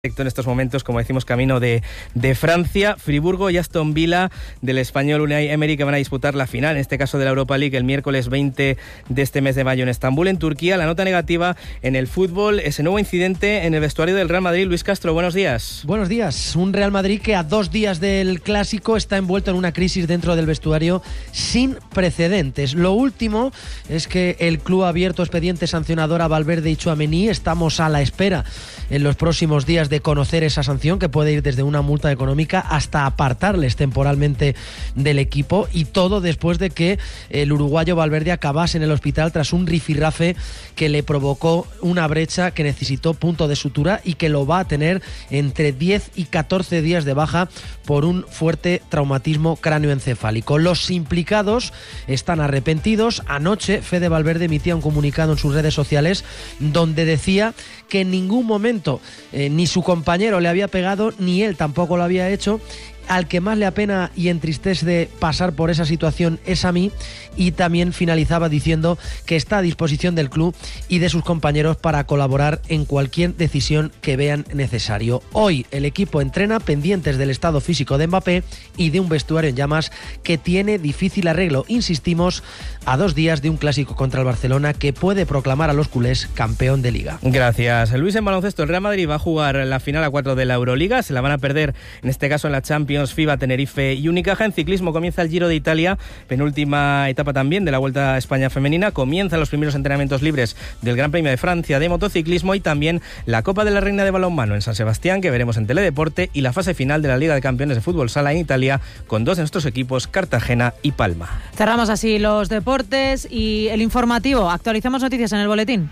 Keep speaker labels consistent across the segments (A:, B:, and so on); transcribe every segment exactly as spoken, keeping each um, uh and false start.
A: En estos momentos, como decimos, camino de, de Francia, Friburgo y Aston Villa del español Unai Emery, que van a disputar la final, en este caso de la Europa League, el miércoles veinte de este mes de mayo en Estambul, en Turquía. La nota negativa en el fútbol, ese nuevo incidente en el vestuario del Real Madrid. Luis Castro, buenos días.
B: Buenos días. Un Real Madrid que a dos días del Clásico está envuelto en una crisis dentro del vestuario sin precedentes. Lo último es que el club ha abierto expediente sancionador a Valverde y Tchouaméni. Estamos a la espera en los próximos días de conocer esa sanción, que puede ir desde una multa económica hasta apartarles temporalmente del equipo, y todo después de que el uruguayo Valverde acabase en el hospital tras un rifirrafe que le provocó una brecha que necesitó punto de sutura y que lo va a tener entre diez y catorce días de baja por un fuerte traumatismo cráneoencefálico. Los implicados están arrepentidos. Anoche Fede Valverde emitía un comunicado en sus redes sociales donde decía que en ningún momento eh, ni su compañero le había pegado, ni él tampoco lo había hecho. Al que más le apena y entristece pasar por esa situación es a mí, y también finalizaba diciendo que está a disposición del club y de sus compañeros para colaborar en cualquier decisión que vean necesario. Hoy el equipo entrena pendientes del estado físico de Mbappé y de un vestuario en llamas que tiene difícil arreglo. Insistimos, a dos días de un clásico contra el Barcelona que puede proclamar a los culés campeón de Liga.
A: Gracias, Luis. En baloncesto, el Real Madrid va a jugar la final a cuatro de la Euroliga. Se la van a perder, en este caso en la Champions, FIBA, Tenerife y Unicaja. En ciclismo comienza el Giro de Italia, penúltima etapa también de la Vuelta a España femenina. Comienzan los primeros entrenamientos libres del Gran Premio de Francia de motociclismo, y también la Copa de la Reina de balonmano en San Sebastián, que veremos en Teledeporte, y la fase final de la Liga de Campeones de Fútbol Sala en Italia, con dos de nuestros equipos, Cartagena y Palma.
C: Cerramos así los deportes y el informativo. Actualizamos noticias en el boletín.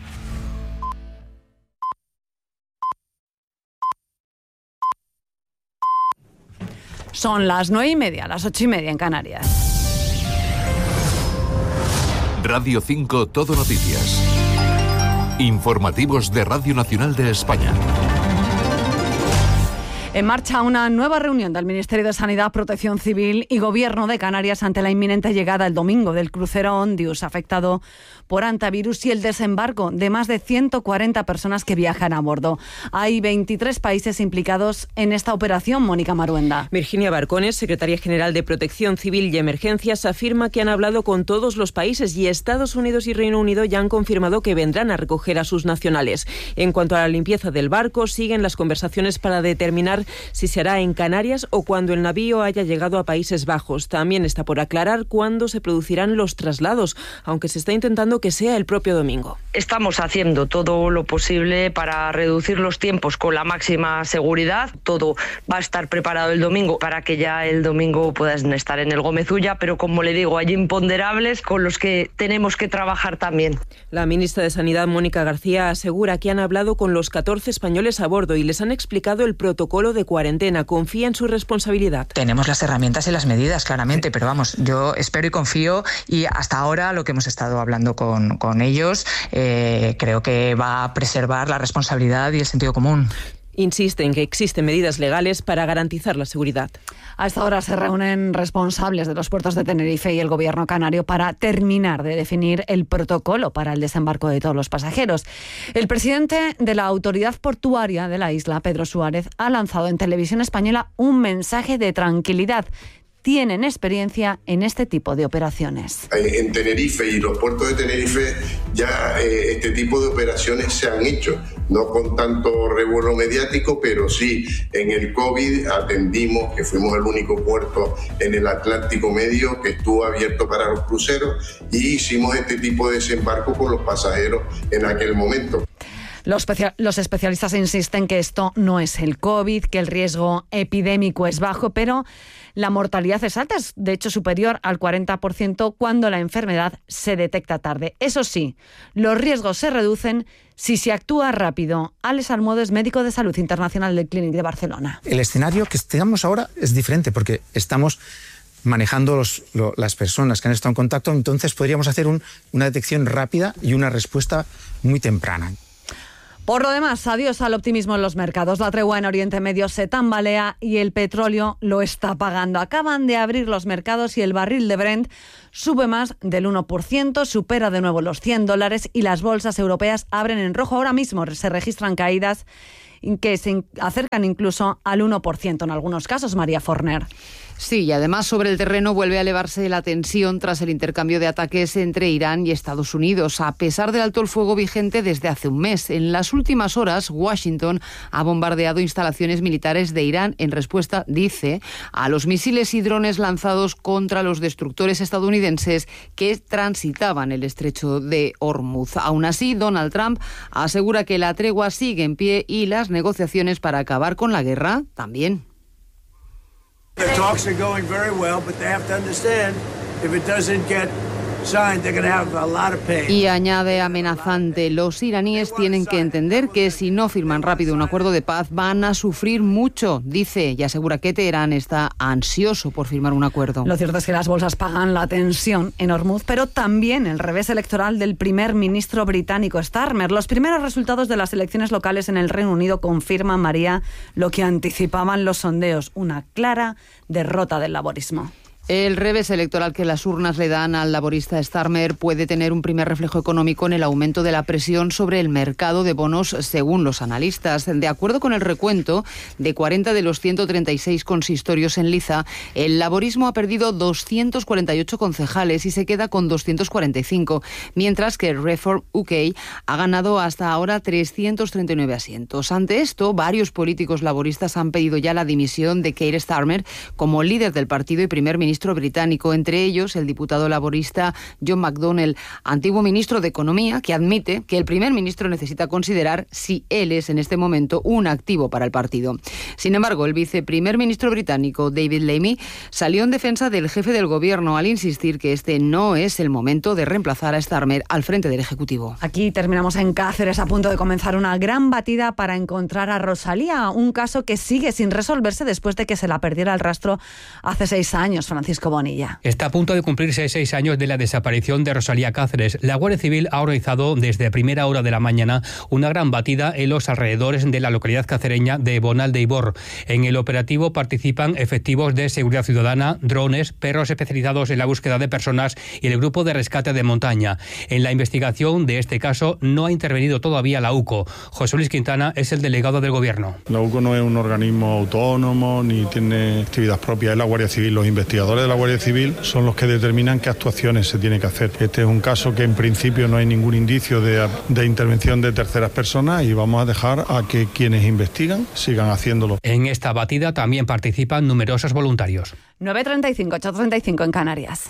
C: Son las nueve y media, las ocho y media en Canarias.
D: Radio cinco Todo Noticias. Informativos de Radio Nacional de España.
C: En marcha una nueva reunión del Ministerio de Sanidad, Protección Civil y Gobierno de Canarias ante la inminente llegada el domingo del crucero Ondius, afectado por hantavirus, y el desembarco de más de ciento cuarenta personas que viajan a bordo. Hay veintitrés países implicados en esta operación. Mónica Maruenda.
E: Virginia Barcones, secretaria general de Protección Civil y Emergencias, afirma que han hablado con todos los países, y Estados Unidos y Reino Unido ya han confirmado que vendrán a recoger a sus nacionales. En cuanto a la limpieza del barco, siguen las conversaciones para determinar si se hará en Canarias o cuando el navío haya llegado a Países Bajos. También está por aclarar cuándo se producirán los traslados, aunque se está intentando que sea el propio domingo.
F: Estamos haciendo todo lo posible para reducir los tiempos con la máxima seguridad. Todo va a estar preparado el domingo para que ya el domingo puedan estar en el Gómez Ulla, pero como le digo, hay imponderables con los que tenemos que trabajar también.
E: La ministra de Sanidad, Mónica García, asegura que han hablado con los catorce españoles a bordo y les han explicado el protocolo de cuarentena. Confía en su responsabilidad.
G: Tenemos las herramientas y las medidas, claramente, pero vamos, yo espero y confío, y hasta ahora lo que hemos estado hablando con, con ellos eh, creo que va a preservar la responsabilidad y el sentido común.
E: Insiste en que existen medidas legales para garantizar la seguridad.
C: A esta hora se reúnen responsables de los puertos de Tenerife y el gobierno canario para terminar de definir el protocolo para el desembarco de todos los pasajeros. El presidente de la autoridad portuaria de la isla, Pedro Suárez, ha lanzado en televisión española un mensaje de tranquilidad. Tienen experiencia en este tipo de operaciones.
H: En Tenerife y los puertos de Tenerife ya eh, este tipo de operaciones se han hecho, no con tanto revuelo mediático, pero sí en el COVID atendimos, que fuimos el único puerto en el Atlántico Medio que estuvo abierto para los cruceros, y hicimos este tipo de desembarco con los pasajeros en aquel momento.
C: Los, especia- los especialistas insisten que esto no es el COVID, que el riesgo epidémico es bajo, pero la mortalidad es alta, es de hecho superior al cuarenta por ciento cuando la enfermedad se detecta tarde. Eso sí, los riesgos se reducen si se actúa rápido. Alex Almodes, médico de salud internacional del Clínic de Barcelona.
I: El escenario que estamos ahora es diferente porque estamos manejando los, lo, las personas que han estado en contacto, entonces podríamos hacer un, una detección rápida y una respuesta muy temprana.
C: Por lo demás, adiós al optimismo en los mercados. La tregua en Oriente Medio se tambalea y el petróleo lo está pagando. Acaban de abrir los mercados y el barril de Brent sube más del uno por ciento, supera de nuevo los cien dólares y las bolsas europeas abren en rojo. Ahora mismo se registran caídas que se acercan incluso al uno por ciento en algunos casos, María Forner.
J: Sí, y además sobre el terreno vuelve a elevarse la tensión tras el intercambio de ataques entre Irán y Estados Unidos, a pesar del alto el fuego vigente desde hace un mes. En las últimas horas, Washington ha bombardeado instalaciones militares de Irán en respuesta, dice, a los misiles y drones lanzados contra los destructores estadounidenses que transitaban el estrecho de Hormuz. Aún así, Donald Trump asegura que la tregua sigue en pie y las negociaciones para acabar con la guerra también.
K: The talks are going very well, but they have to understand if it doesn't get signed, they're going to have a lot of pain.
J: Y añade amenazante, los iraníes tienen que entender que si no firman rápido un acuerdo de paz van a sufrir mucho, dice, y asegura que Teherán está ansioso por firmar un acuerdo.
C: Lo cierto es que las bolsas pagan la tensión en Hormuz, pero también el revés electoral del primer ministro británico Starmer. Los primeros resultados de las elecciones locales en el Reino Unido confirman, María, lo que anticipaban los sondeos, una clara derrota del laborismo.
J: El revés electoral que las urnas le dan al laborista Starmer puede tener un primer reflejo económico en el aumento de la presión sobre el mercado de bonos, según los analistas. De acuerdo con el recuento de cuarenta de los ciento treinta y seis consistorios en liza, el laborismo ha perdido doscientos cuarenta y ocho concejales y se queda con doscientos cuarenta y cinco, mientras que Reform U K ha ganado hasta ahora trescientos treinta y nueve asientos. Ante esto, varios políticos laboristas han pedido ya la dimisión de Keir Starmer como líder del partido y primer ministro británico, entre ellos el diputado laborista John McDonnell, antiguo ministro de Economía, que admite que el primer ministro necesita considerar si él es en este momento un activo para el partido. Sin embargo, el viceprimer ministro británico David Lammy salió en defensa del jefe del gobierno al insistir que este no es el momento de reemplazar a Starmer al frente del Ejecutivo.
C: Aquí terminamos en Cáceres, a punto de comenzar una gran batida para encontrar a Rosalía, un caso que sigue sin resolverse después de que se la perdiera el rastro hace seis años, Francisco Bonilla.
L: Está a punto de cumplirse seis años de la desaparición de Rosalía Cáceres. La Guardia Civil ha organizado desde primera hora de la mañana una gran batida en los alrededores de la localidad cacereña de Bonal de Ibor. En el operativo participan efectivos de seguridad ciudadana, drones, perros especializados en la búsqueda de personas y el grupo de rescate de montaña. En la investigación de este caso no ha intervenido todavía la U C O. José Luis Quintana es el delegado del Gobierno.
M: La U C O no es un organismo autónomo ni tiene actividad propia, es la Guardia Civil. Los investigadores de la Guardia Civil son los que determinan qué actuaciones se tienen que hacer. Este es un caso que en principio no hay ningún indicio de, de intervención de terceras personas y vamos a dejar a que quienes investigan sigan haciéndolo.
L: En esta batida también participan numerosos voluntarios.
C: nueve treinta y cinco, ocho treinta y cinco en Canarias.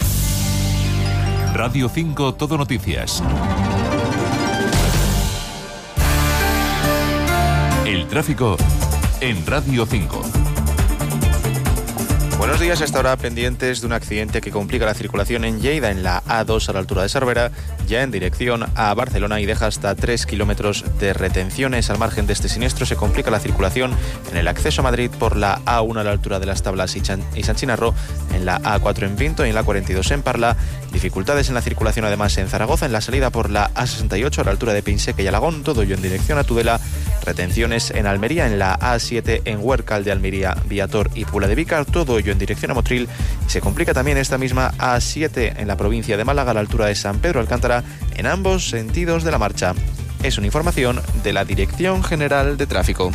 D: Radio cinco Todo Noticias. El tráfico en Radio cinco.
N: Buenos días, hasta ahora pendientes de un accidente que complica la circulación en Lleida, en la A dos a la altura de Cervera, ya en dirección a Barcelona y deja hasta tres kilómetros de retenciones. Al margen de este siniestro se complica la circulación en el acceso a Madrid por la A uno a la altura de Las Tablas y, Chan- y San Chinarro, en la A cuatro en Pinto y en la cuarenta y dos en Parla. Dificultades en la circulación además en Zaragoza, en la salida por la A sesenta y ocho a la altura de Pinseca y Alagón, todo ello en dirección a Tudela. Retenciones en Almería, en la A siete en Huércal de Almería, Viator y Puebla de Vícar, todo ello en dirección a Motril. Se complica también esta misma A siete en la provincia de Málaga a la altura de San Pedro Alcántara, en ambos sentidos de la marcha. Es una información de la Dirección General de Tráfico.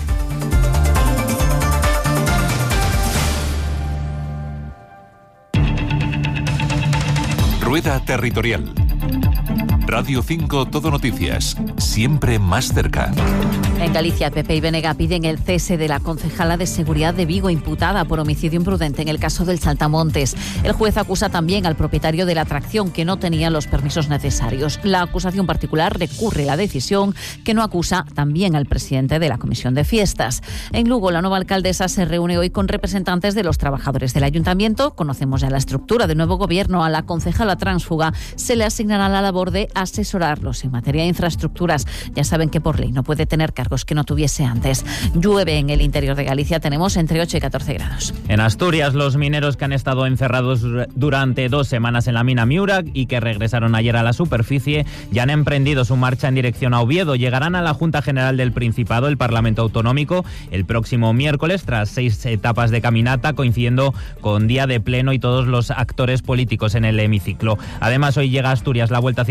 D: Rueda Territorial. Radio cinco Todo Noticias, siempre más cerca.
O: En Galicia, P P y B N G piden el cese de la concejala de Seguridad de Vigo imputada por homicidio imprudente en el caso del Saltamontes. El juez acusa también al propietario de la atracción que no tenía los permisos necesarios. La acusación particular recurre la decisión, que no acusa también al presidente de la Comisión de Fiestas. En Lugo, la nueva alcaldesa se reúne hoy con representantes de los trabajadores del ayuntamiento. Conocemos ya la estructura del nuevo gobierno. A la concejala tránsfuga se le asignará la labor de asesorarlos en materia de infraestructuras. Ya saben que por ley no puede tener cargos que no tuviese antes. Llueve en el interior de Galicia, tenemos entre ocho y catorce grados.
P: En Asturias, los mineros que han estado encerrados durante dos semanas en la mina Miura y que regresaron ayer a la superficie ya han emprendido su marcha en dirección a Oviedo. Llegarán a la Junta General del Principado, el Parlamento Autonómico, el próximo miércoles, tras seis etapas de caminata, coincidiendo con día de pleno y todos los actores políticos en el hemiciclo. Además, hoy llega a Asturias la Vuelta Ciclista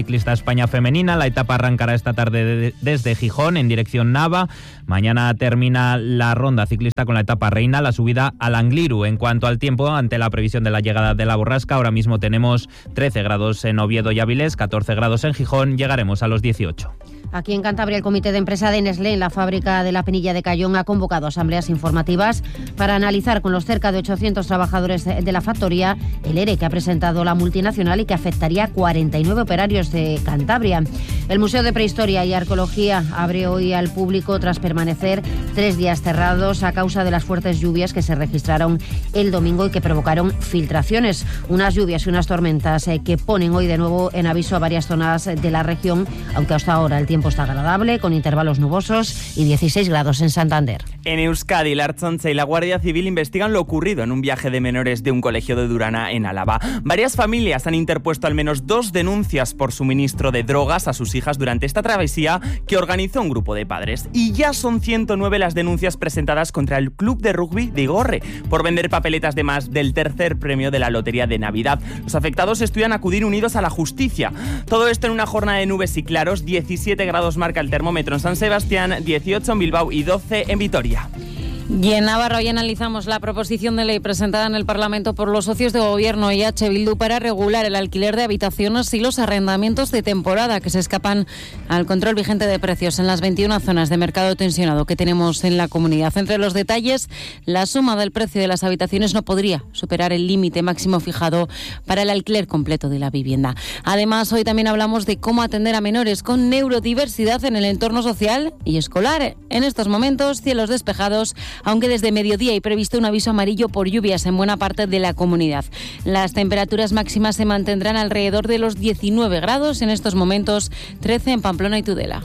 P: España femenina. La etapa arrancará esta tarde de, desde Gijón en dirección Nava. Mañana termina la ronda ciclista con la etapa reina, la subida al Angliru. En cuanto al tiempo, ante la previsión de la llegada de la borrasca, ahora mismo tenemos trece grados en Oviedo y Avilés, catorce grados en Gijón, llegaremos a los dieciocho.
Q: Aquí en Cantabria, el comité de empresa de Nestlé en la fábrica de la Penilla de Cayón ha convocado asambleas informativas para analizar con los cerca de ochocientos trabajadores de la factoría el ERE que ha presentado la multinacional y que afectaría a cuarenta y nueve operarios de Cantabria. El Museo de Prehistoria y Arqueología abre hoy al público tras permanecer tres días cerrados a causa de las fuertes lluvias que se registraron el domingo y que provocaron filtraciones. Unas lluvias y unas tormentas eh, que ponen hoy de nuevo en aviso a varias zonas de la región, aunque hasta ahora el tiempo está agradable, con intervalos nubosos y dieciséis grados en Santander.
R: En Euskadi, la Ertzaintza y la Guardia Civil investigan lo ocurrido en un viaje de menores de un colegio de Durana, en Álava. Varias familias han interpuesto al menos dos denuncias por suministro de drogas a sus hijas durante esta travesía que organizó un grupo de padres. Y ya son ciento nueve las denuncias presentadas contra el club de rugby de Igorre por vender papeletas de más del tercer premio de la lotería de Navidad. Los afectados estudian acudir unidos a la justicia. Todo esto en una jornada de nubes y claros. diecisiete grados marca el termómetro en San Sebastián, dieciocho en Bilbao y doce en Vitoria.
S: Y en Navarra hoy analizamos la proposición de ley presentada en el Parlamento por los socios de Gobierno y H. Bildu para regular el alquiler de habitaciones y los arrendamientos de temporada que se escapan al control vigente de precios en las veintiuna zonas de mercado tensionado que tenemos en la comunidad. Entre los detalles, la suma del precio de las habitaciones no podría superar el límite máximo fijado para el alquiler completo de la vivienda. Además, hoy también hablamos de cómo atender a menores con neurodiversidad en el entorno social y escolar. En estos momentos, cielos despejados, aunque desde mediodía hay previsto un aviso amarillo por lluvias en buena parte de la comunidad. Las temperaturas máximas se mantendrán alrededor de los diecinueve grados, en estos momentos trece en Pamplona y Tudela.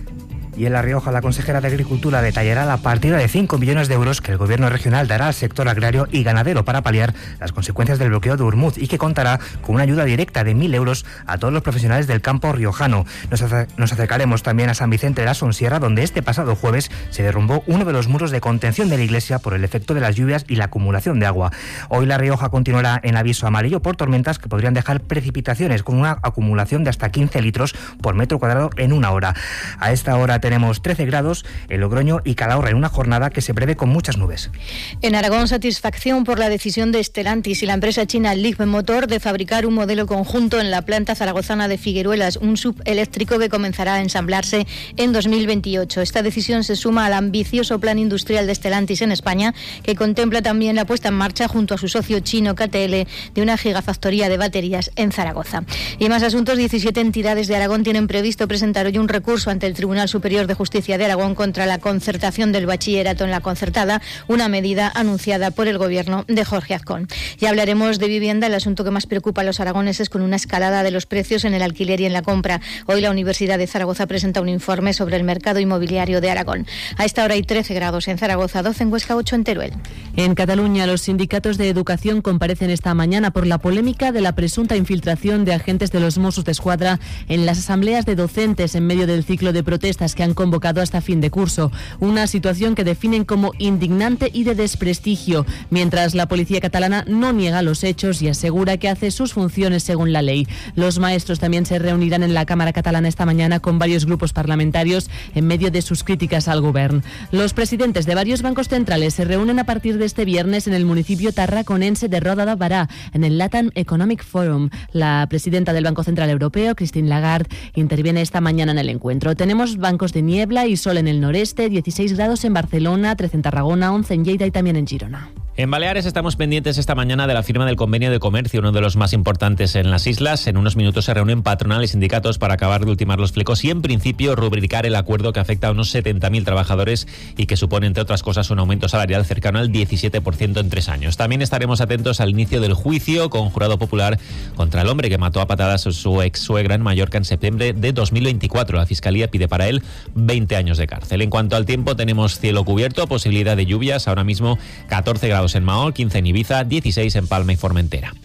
T: Y en La Rioja, la consejera de Agricultura detallará la partida de cinco millones de euros que el Gobierno regional dará al sector agrario y ganadero para paliar las consecuencias del bloqueo de Urmuz y que contará con una ayuda directa de mil euros a todos los profesionales del campo riojano. Nos, acer- nos acercaremos también a San Vicente de la Sonsierra, donde este pasado jueves se derrumbó uno de los muros de contención de la iglesia por el efecto de las lluvias y la acumulación de agua. Hoy La Rioja continuará en aviso amarillo por tormentas que podrían dejar precipitaciones con una acumulación de hasta quince litros por metro cuadrado en una hora. A esta hora tenemos trece grados en Logroño y Calahorra en una jornada que se prevé con muchas nubes.
U: En Aragón, satisfacción por la decisión de Stellantis y la empresa china Leapmotor de fabricar un modelo conjunto en la planta zaragozana de Figueruelas, un sub eléctrico que comenzará a ensamblarse en dos mil veintiocho. Esta decisión se suma al ambicioso plan industrial de Stellantis en España, que contempla también la puesta en marcha junto a su socio chino K T L de una gigafactoría de baterías en Zaragoza. Y más asuntos, diecisiete entidades de Aragón tienen previsto presentar hoy un recurso ante el Tribunal Superior de Justicia de Aragón contra la concertación del bachillerato en la concertada, una medida anunciada por el gobierno de Jorge Azcón. Ya hablaremos de vivienda, el asunto que más preocupa a los aragoneses con una escalada de los precios en el alquiler y en la compra. Hoy la Universidad de Zaragoza presenta un informe sobre el mercado inmobiliario de Aragón. A esta hora hay trece grados en Zaragoza, doce en Huesca, ocho en Teruel.
V: En Cataluña, los sindicatos de educación comparecen esta mañana por la polémica de la presunta infiltración de agentes de los Mossos d'Esquadra en las asambleas de docentes en medio del ciclo de protestas que han convocado hasta fin de curso. Una situación que definen como indignante y de desprestigio, mientras la policía catalana no niega los hechos y asegura que hace sus funciones según la ley. Los maestros también se reunirán en la Cámara Catalana esta mañana con varios grupos parlamentarios en medio de sus críticas al gobierno. Los presidentes de varios bancos centrales se reúnen a partir de este viernes en el municipio tarraconense de Roda de Bará, en el Latam Economic Forum. La presidenta del Banco Central Europeo, Christine Lagarde, interviene esta mañana en el encuentro. Tenemos bancos de niebla y sol en el noreste, dieciséis grados en Barcelona, trece en Tarragona, once en Lleida y también en Girona.
P: En Baleares estamos pendientes esta mañana de la firma del convenio de comercio, uno de los más importantes en las islas. En unos minutos se reúnen patronal y sindicatos para acabar de ultimar los flecos y, en principio, rubricar el acuerdo que afecta a unos setenta mil trabajadores y que supone, entre otras cosas, un aumento salarial cercano al diecisiete por ciento en tres años. También estaremos atentos al inicio del juicio con jurado popular contra el hombre que mató a patadas a su ex suegra en Mallorca en septiembre de dos mil veinticuatro. La Fiscalía pide para él veinte años de cárcel. En cuanto al tiempo, tenemos cielo cubierto, posibilidad de lluvias, ahora mismo catorce grados en Mahón, quince en Ibiza, dieciséis en Palma y Formentera.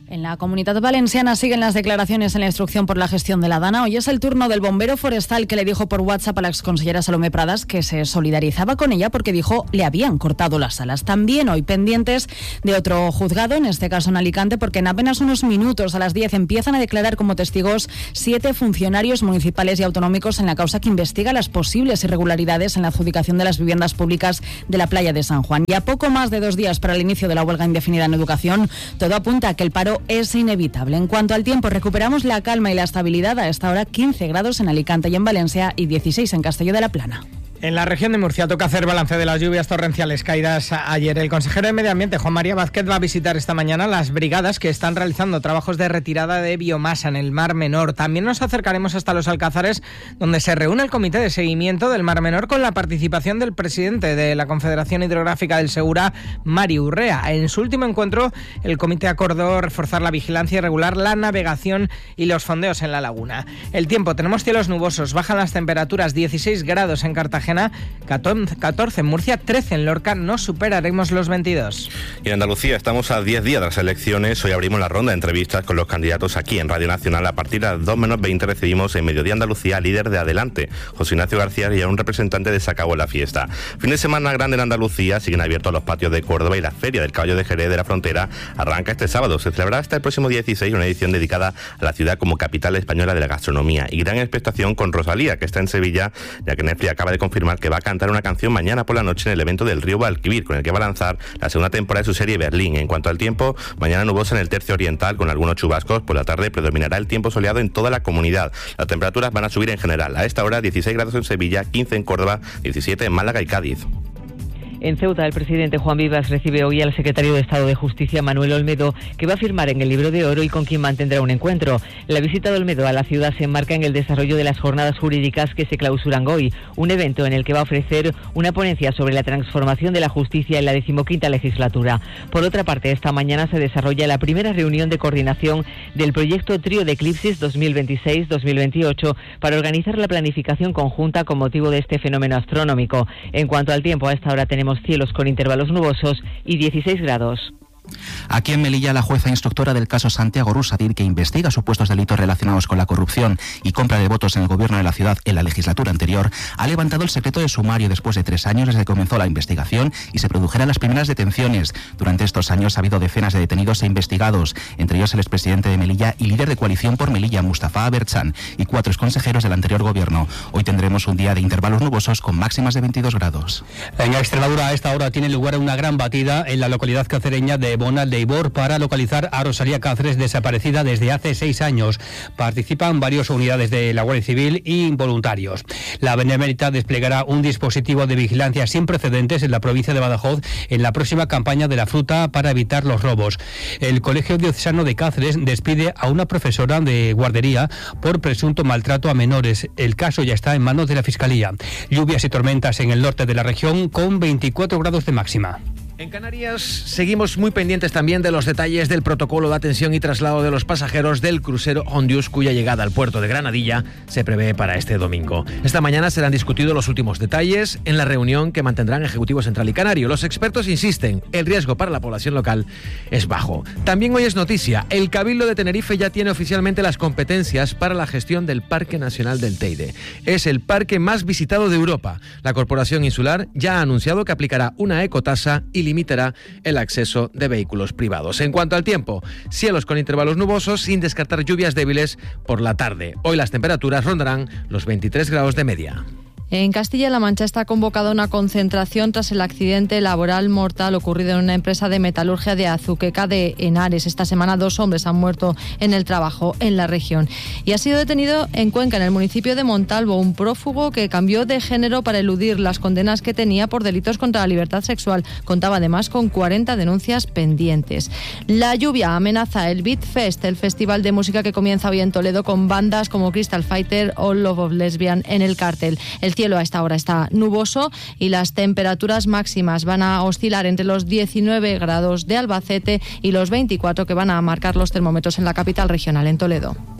C: En la Comunitat Valenciana siguen las declaraciones en la instrucción por la gestión de la Dana. Hoy es el turno del bombero forestal que le dijo por WhatsApp a la exconsellera Salomé Pradas que se solidarizaba con ella porque dijo le habían cortado las alas. También hoy pendientes de otro juzgado, en este caso en Alicante, porque en apenas unos minutos, a las diez, empiezan a declarar como testigos siete funcionarios municipales y autonómicos en la causa que investiga las posibles irregularidades en la adjudicación de las viviendas públicas de la playa de San Juan. Y a poco más de dos días para el inicio de la huelga indefinida en educación, todo apunta a que el paro es inevitable. En cuanto al tiempo, recuperamos la calma y la estabilidad. A esta hora quince grados en Alicante y en Valencia y dieciséis en Castelló de la Plana.
A: En la región de Murcia toca hacer balance de las lluvias torrenciales caídas ayer. El consejero de Medio Ambiente, Juan María Vázquez, va a visitar esta mañana las brigadas que están realizando trabajos de retirada de biomasa en el Mar Menor. También nos acercaremos hasta los Alcázares, donde se reúne el Comité de Seguimiento del Mar Menor con la participación del presidente de la Confederación Hidrográfica del Segura, Mari Urrea. En su último encuentro, el comité acordó reforzar la vigilancia y regular la navegación y los fondeos en la laguna. El tiempo, tenemos cielos nubosos, bajan las temperaturas, dieciséis grados en Cartagena, catorce en Murcia, trece en Lorca, no superaremos los veintidós.
B: Y en Andalucía estamos a diez días de las elecciones. Hoy abrimos la ronda de entrevistas con los candidatos aquí en Radio Nacional. A partir de las dos menos veinte recibimos en Mediodía Andalucía al líder de Adelante, José Ignacio García, y a un representante de Sacabo en la Fiesta. Fin de semana grande en Andalucía, siguen abiertos los patios de Córdoba y la Feria del Caballo de Jerez de la Frontera arranca este sábado. Se celebrará hasta el próximo dieciséis una edición dedicada a la ciudad como capital española de la gastronomía. Y gran expectación con Rosalía, que está en Sevilla, ya que Netflix acaba de confirmar que va a cantar una canción mañana por la noche en el evento del Río Guadalquivir, con el que va a lanzar la segunda temporada de su serie Berlín. En cuanto al tiempo, mañana nubosa en el tercio oriental con algunos chubascos. Por la tarde predominará el tiempo soleado en toda la comunidad. Las temperaturas van a subir en general. A esta hora dieciséis grados en Sevilla, quince en Córdoba, diecisiete en Málaga y Cádiz.
W: En Ceuta, el presidente Juan Vivas recibe hoy al secretario de Estado de Justicia, Manuel Olmedo, que va a firmar en el Libro de Oro y con quien mantendrá un encuentro. La visita de Olmedo a la ciudad se enmarca en el desarrollo de las jornadas jurídicas que se clausuran hoy, un evento en el que va a ofrecer una ponencia sobre la transformación de la justicia en la decimoquinta legislatura. Por otra parte, esta mañana se desarrolla la primera reunión de coordinación del proyecto Trío de Eclipsis dos mil veintiséis dos mil veintiocho para organizar la planificación conjunta con motivo de este fenómeno astronómico. En cuanto al tiempo, a esta hora tenemos cielos con intervalos nubosos y dieciséis grados.
X: Aquí en Melilla, la jueza instructora del caso Santiago Rusadir, que investiga supuestos delitos relacionados con la corrupción y compra de votos en el gobierno de la ciudad en la legislatura anterior, ha levantado el secreto de sumario después de tres años desde que comenzó la investigación y se produjeran las primeras detenciones. Durante estos años ha habido decenas de detenidos e investigados, entre ellos el expresidente de Melilla y líder de Coalición por Melilla, Mustafa Aberchan, y cuatro exconsejeros del anterior gobierno. Hoy tendremos un día de intervalos nubosos con máximas de veintidós grados.
L: En Extremadura, a esta hora tiene lugar una gran batida en la localidad cacereña de Bonal de Ibor para localizar a Rosalía Cáceres, desaparecida desde hace seis años. Participan varias unidades de la Guardia Civil y voluntarios. La Benemérita desplegará un dispositivo de vigilancia sin precedentes en la provincia de Badajoz en la próxima campaña de la fruta para evitar los robos. El Colegio Diocesano de Cáceres despide a una profesora de guardería por presunto maltrato a menores. El caso ya está en manos de la Fiscalía. Lluvias y tormentas en el norte de la región con veinticuatro grados de máxima.
Y: En Canarias seguimos muy pendientes también de los detalles del protocolo de atención y traslado de los pasajeros del crucero Hondius, cuya llegada al puerto de Granadilla se prevé para este domingo. Esta mañana serán discutidos los últimos detalles en la reunión que mantendrán Ejecutivo Central y Canario. Los expertos insisten, el riesgo para la población local es bajo. También hoy es noticia, el Cabildo de Tenerife ya tiene oficialmente las competencias para la gestión del Parque Nacional del Teide. Es el parque más visitado de Europa. La Corporación Insular ya ha anunciado que aplicará una ecotasa y limitará el acceso de vehículos privados. En cuanto al tiempo, cielos con intervalos nubosos sin descartar lluvias débiles por la tarde. Hoy las temperaturas rondarán los veintitrés grados de media.
Z: En Castilla-La Mancha está convocada una concentración tras el accidente laboral mortal ocurrido en una empresa de metalurgia de Azuqueca de Henares. Esta semana dos hombres han muerto en el trabajo en la región. Y ha sido detenido en Cuenca, en el municipio de Montalvo, un prófugo que cambió de género para eludir las condenas que tenía por delitos contra la libertad sexual. Contaba además con cuarenta denuncias pendientes. La lluvia amenaza el Beat Fest, el festival de música que comienza hoy en Toledo con bandas como Crystal Fighter o Love of Lesbian en el cartel. El cielo a esta hora está nuboso y las temperaturas máximas van a oscilar entre los diecinueve grados de Albacete y los veinticuatro que van a marcar los termómetros en la capital regional, en Toledo.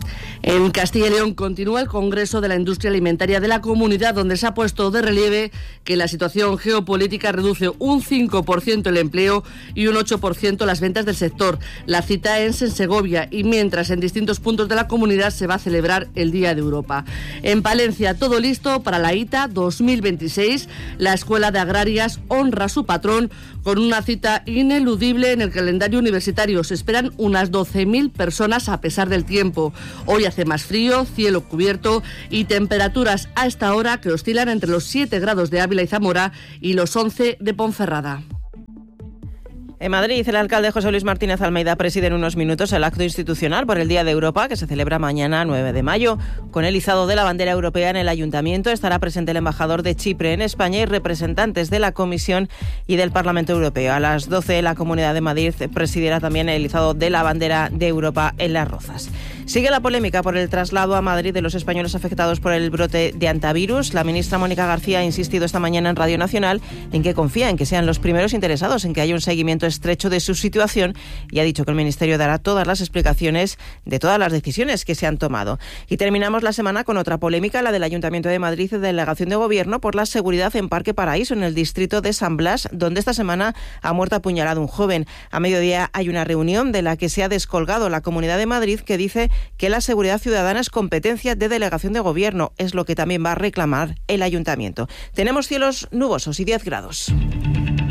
E: En Castilla y León continúa el Congreso de la Industria Alimentaria de la Comunidad, donde se ha puesto de relieve que la situación geopolítica reduce un cinco por ciento el empleo y un ocho por ciento las ventas del sector. La cita es en Segovia y mientras en distintos puntos de la comunidad se va a celebrar el Día de Europa. En Palencia, todo listo para la ITA dos mil veintiséis. La Escuela de Agrarias honra a su patrón con una cita ineludible en el calendario universitario. Se esperan unas doce mil personas a pesar del tiempo. Hoy hace más frío, cielo cubierto y temperaturas a esta hora que oscilan entre los siete grados de Ávila y Zamora y los once de Ponferrada.
F: En Madrid, el alcalde José Luis Martínez Almeida preside en unos minutos el acto institucional por el Día de Europa, que se celebra mañana nueve de mayo. Con el izado de la bandera europea en el Ayuntamiento estará presente el embajador de Chipre en España y representantes de la Comisión y del Parlamento Europeo. A las doce, la Comunidad de Madrid presidirá también el izado de la bandera de Europa en Las Rozas. Sigue la polémica por el traslado a Madrid de los españoles afectados por el brote de hantavirus. La ministra Mónica García ha insistido esta mañana en Radio Nacional en que confía en que sean los primeros interesados en que haya un seguimiento estrecho de su situación y ha dicho que el Ministerio dará todas las explicaciones de todas las decisiones que se han tomado. Y terminamos la semana con otra polémica, la del Ayuntamiento de Madrid y Delegación de Gobierno por la seguridad en Parque Paraíso, en el distrito de San Blas, donde esta semana ha muerto apuñalado un joven. A mediodía hay una reunión de la que se ha descolgado la Comunidad de Madrid, que dice que la seguridad ciudadana es competencia de Delegación de Gobierno. Es lo que también va a reclamar el Ayuntamiento. Tenemos cielos nubosos y diez grados.